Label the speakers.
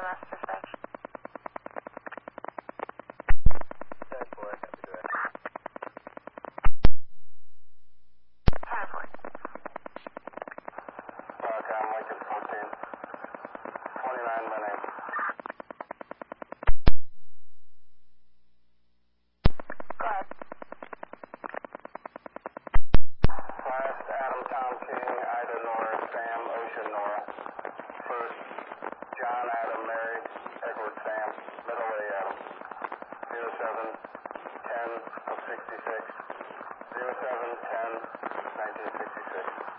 Speaker 1: last dispatch.
Speaker 2: 10-4, copy direct.
Speaker 1: 10-4.
Speaker 3: Welcome, Lincoln 14. 29 by name.
Speaker 1: Go ahead.
Speaker 3: Last, Adam, Tom, King, Ida, Nora, Sam, Ocean, Nora. First, John, Adam, Mary, Edward, Sam. Middle A, Adam. 07, 10 of 66.